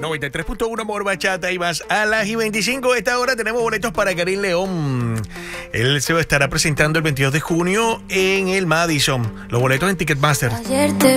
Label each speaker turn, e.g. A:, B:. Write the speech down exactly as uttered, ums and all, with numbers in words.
A: noventa y tres punto uno Amor, Bachata y más. A las y veinticinco de esta hora tenemos boletos para Karim León. Él se estará presentando el veintidós de junio en el Madison. Los boletos en Ticketmaster.